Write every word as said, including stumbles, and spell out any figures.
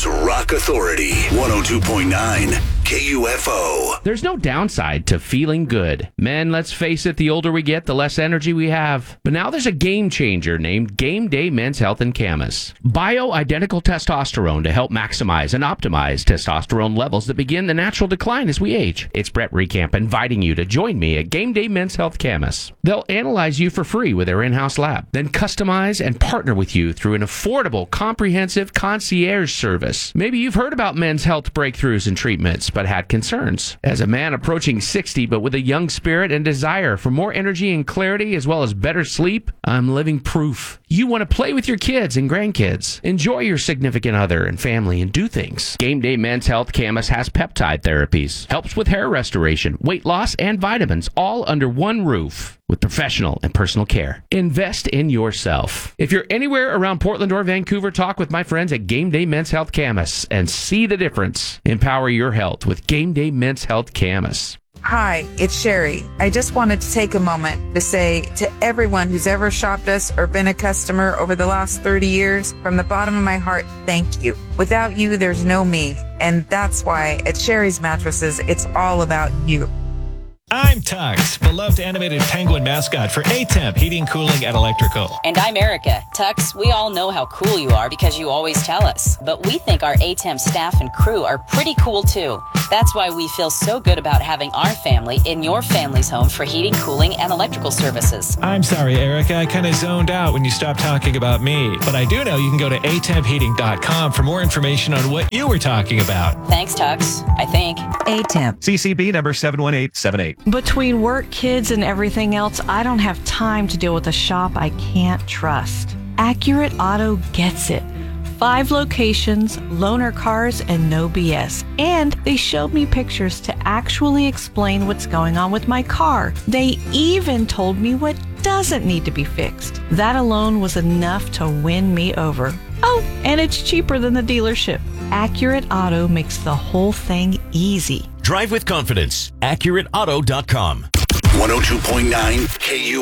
News Rock Authority, one oh two point nine K U F O. There's no downside to feeling good. Men, let's face it, the older we get, the less energy we have. But now there's a game changer named Game Day Men's Health and Camas. Bioidentical testosterone to help maximize and optimize testosterone levels that begin the natural decline as we age. It's Brett Recamp inviting you to join me at Game Day Men's Health Camas. They'll analyze you for free with their in-house lab, then customize and partner with you through an affordable, comprehensive concierge service. Maybe you've heard about men's health breakthroughs and treatments, but had concerns. As a man approaching sixty, but with a young spirit and desire for more energy and clarity, as well as better sleep, I'm living proof. You want to play with your kids and grandkids, enjoy your significant other and family, and do things. Game Day Men's Health Camas has peptide therapies, helps with hair restoration, weight loss, and vitamins, all under one roof with professional and personal care. Invest in yourself. If you're anywhere around Portland or Vancouver, talk with my friends at Game Day Men's Health Camas and see the difference. Empower your health with Game Day Men's Health Camas. Hi, it's Sherry. I just wanted to take a moment to say to everyone who's ever shopped us or been a customer over the last thirty years, from the bottom of my heart, thank you. Without you, there's no me. And that's why at Sherry's Mattresses, it's all about you. I'm Tux, beloved animated penguin mascot for A-Temp Heating, Cooling, and Electrical. And I'm Erica. Tux, we all know how cool you are because you always tell us. But we think our A-Temp staff and crew are pretty cool too. That's why we feel so good about having our family in your family's home for heating, cooling, and electrical services. I'm sorry, Erica. I kind of zoned out when you stopped talking about me. But I do know you can go to a temp heating dot com for more information on what you were talking about. Thanks, Tux. I think. A-Temp. C C B number seven one eight seven eight. Between work, kids, and everything else, I don't have time to deal with a shop I can't trust. Accurate Auto gets it. Five locations, loaner cars, and no B S. And they showed me pictures to actually explain what's going on with my car. They even told me what doesn't need to be fixed. That alone was enough to win me over. Oh, and it's cheaper than the dealership. Accurate Auto makes the whole thing easy. Drive with confidence. Accurate Auto dot com. one oh two point nine K U